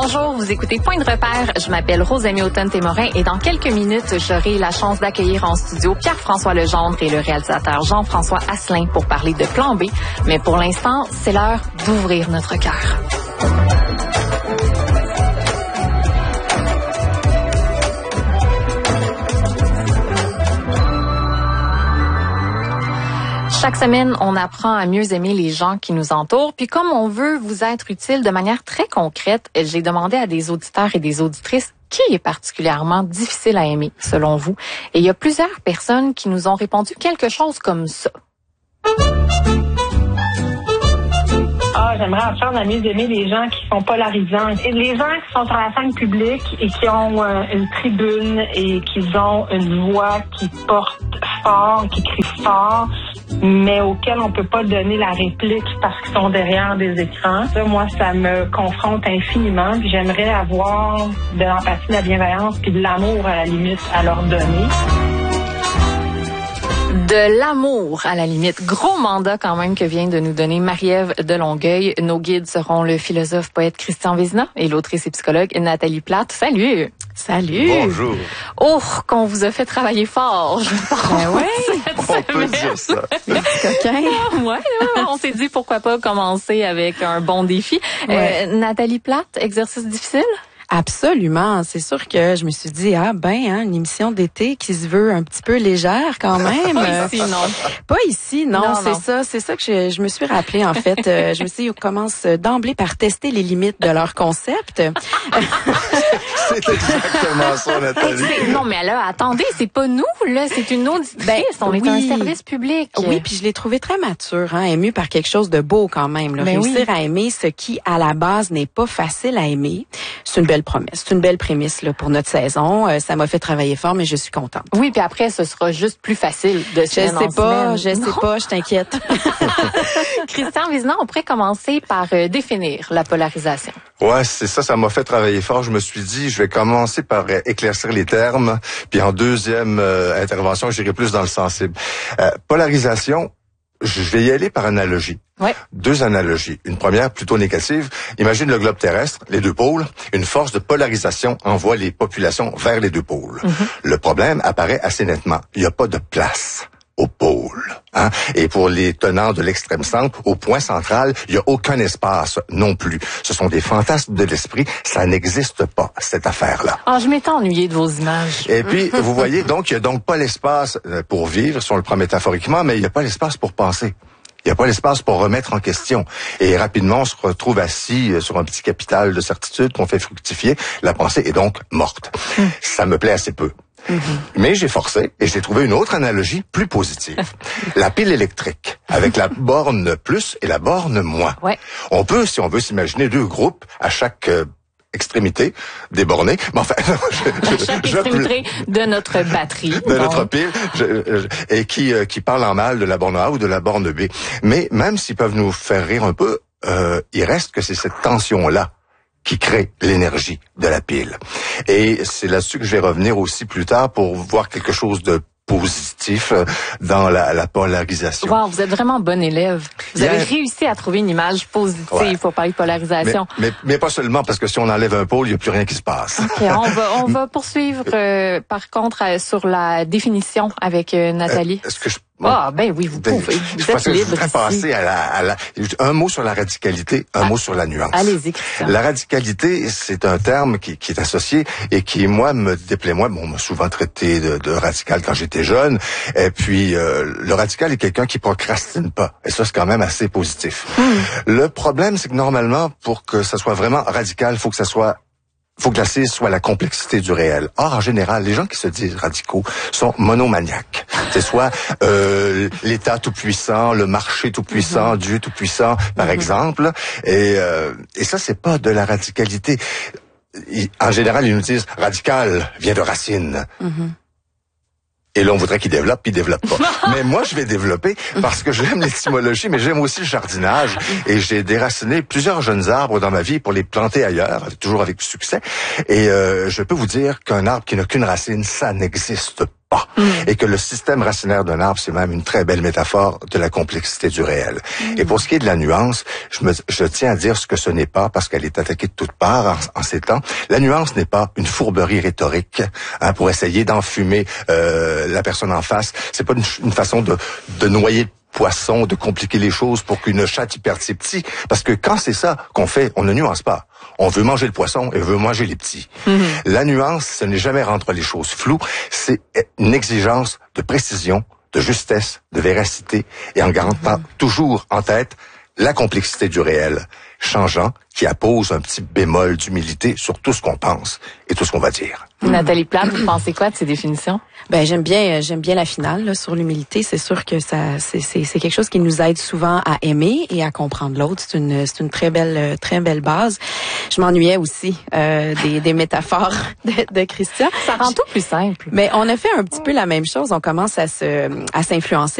Bonjour, vous écoutez Point de repère. Je m'appelle Rosemée Automne-Témorin et dans quelques minutes, j'aurai la chance d'accueillir en studio Pierre-François Legendre et le réalisateur Jean-François Asselin pour parler de Plan B. Mais pour l'instant, c'est l'heure d'ouvrir notre cœur. Chaque semaine, on apprend à mieux aimer les gens qui nous entourent. Puis comme on veut vous être utile de manière très concrète, j'ai demandé à des auditeurs et des auditrices qui est particulièrement difficile à aimer, selon vous. Et il y a plusieurs personnes qui nous ont répondu quelque chose comme ça. J'aimerais apprendre à mieux aimer les gens qui sont polarisants. Et les gens qui sont sur la scène publique et qui ont une tribune et qui ont une voix qui porte fort, qui crie fort, mais auxquels on peut pas donner la réplique parce qu'ils sont derrière des écrans. Ça, moi, ça me confronte infiniment. Puis j'aimerais avoir de l'empathie, de la bienveillance puis de l'amour à la limite à leur donner. De l'amour, à la limite. Gros mandat quand même que vient de nous donner Marie-Ève de Longueuil. Nos guides seront le philosophe poète Christian Vézina et l'autrice et psychologue Nathalie Plate. Salut! Salut! Bonjour! Oh, qu'on vous a fait travailler fort, je pense. Ben oui, on peut dire ça. Coquin. Ouais, on s'est dit pourquoi pas commencer avec un bon défi. Ouais. Nathalie Plate, exercice difficile? Absolument. C'est sûr que je me suis dit, une émission d'été qui se veut un petit peu légère quand même. Pas ici, non. Pas ici, non. C'est ça que je me suis rappelé, en fait. Je me suis dit, on commence d'emblée par tester les limites de leur concept. C'est exactement ça, Nathalie. Non, mais là, attendez, c'est pas nous, là. C'est une auditrice. On est un service public. Oui, puis je l'ai trouvé très mature, ému par quelque chose de beau quand même. Là. Réussir à aimer ce qui, à la base, n'est pas facile à aimer. C'est une belle promesse. C'est une belle prémisse là, pour notre saison. Ça m'a fait travailler fort, mais je suis contente. Oui, puis après, ce sera juste plus facile de semaine en semaine. Je sais pas, je t'inquiète. Christian Vézina, on pourrait commencer par définir la polarisation. Ouais, c'est ça, ça m'a fait travailler fort. Je me suis dit, je vais commencer par éclaircir les termes, puis en deuxième intervention, j'irai plus dans le sensible. Polarisation, je vais y aller par analogie. Ouais. Deux analogies. Une première plutôt négative. Imagine le globe terrestre, les deux pôles. Une force de polarisation envoie les populations vers les deux pôles. Mm-hmm. Le problème apparaît assez nettement. Il n'y a pas de place au pôle. Et pour les tenants de l'extrême centre, au point central, il n'y a aucun espace non plus. Ce sont des fantasmes de l'esprit. Ça n'existe pas, cette affaire-là. Je m'étais ennuyée de vos images. Et puis, vous voyez, donc, il n'y a donc pas l'espace pour vivre, si on le prend métaphoriquement, mais il n'y a pas l'espace pour penser. Il n'y a pas l'espace pour remettre en question. Et rapidement, on se retrouve assis sur un petit capital de certitude qu'on fait fructifier. La pensée est donc morte. Ça me plaît assez peu. Mm-hmm. Mais j'ai forcé et j'ai trouvé une autre analogie plus positive. La pile électrique, avec la borne plus et la borne moins. Ouais. On peut, si on veut, s'imaginer deux groupes à chaque extrémité débornée. Mais enfin, chaque extrémité de notre batterie. De notre pile, et qui parle en mal de la borne A ou de la borne B. Mais même s'ils peuvent nous faire rire un peu, il reste que c'est cette tension-là qui crée l'énergie de la pile. Et c'est là-dessus que je vais revenir aussi plus tard pour voir quelque chose de positif dans la polarisation. Wow, vous êtes vraiment bon élève. Vous avez réussi à trouver une image positive pour parler de polarisation. Mais pas seulement, parce que si on enlève un pôle, il n'y a plus rien qui se passe. OK, on va poursuivre par contre sur la définition avec Nathalie. Est-ce que je... ben oui, vous pouvez. Vous êtes libre. Je voudrais passer à un mot sur la radicalité, un mot sur la nuance. Allez-y, Christian. La radicalité, c'est un terme qui est associé et qui, moi, me déplaît. Moi, on m'a souvent traité de radical quand j'étais jeune. Et puis, le radical est quelqu'un qui procrastine pas. Et ça, c'est quand même assez positif. Le problème, c'est que normalement, pour que ça soit vraiment radical, faut que l'assise soit la complexité du réel. Or, en général, les gens qui se disent radicaux sont monomaniaques. C'est soit l'État tout-puissant, le marché tout-puissant, Dieu tout-puissant, par exemple. Et ça, c'est pas de la radicalité. En général, ils nous disent radical vient de racine. Et là, on voudrait qu'il développe, puis il développe pas. Mais moi, je vais développer parce que j'aime l'étymologie, mais j'aime aussi le jardinage. Et j'ai déraciné plusieurs jeunes arbres dans ma vie pour les planter ailleurs, toujours avec succès. Et je peux vous dire qu'un arbre qui n'a qu'une racine, ça n'existe pas. pas. Et que le système racinaire d'un arbre, c'est même une très belle métaphore de la complexité du réel. Et pour ce qui est de la nuance, je tiens à dire ce que ce n'est pas, parce qu'elle est attaquée de toutes parts en ces temps. La nuance n'est pas une fourberie rhétorique pour essayer d'enfumer la personne en face. C'est pas une façon de noyer poisson, de compliquer les choses pour qu'une chatte y perde ses petits. Parce que quand c'est ça qu'on fait, on ne nuance pas. On veut manger le poisson et on veut manger les petits. La nuance, ce n'est jamais rendre les choses floues. C'est une exigence de précision, de justesse, de véracité et en gardant toujours en tête la complexité du réel changeant qui appose un petit bémol d'humilité sur tout ce qu'on pense et tout ce qu'on va dire. Nathalie Plante, vous pensez quoi de ces définitions? Ben j'aime bien la finale là, sur l'humilité. C'est sûr que c'est quelque chose qui nous aide souvent à aimer et à comprendre l'autre. C'est une très belle base. Je m'ennuyais aussi des métaphores de Christian. Ça rend tout plus simple. Mais on a fait un petit peu la même chose. On commence à s'influencer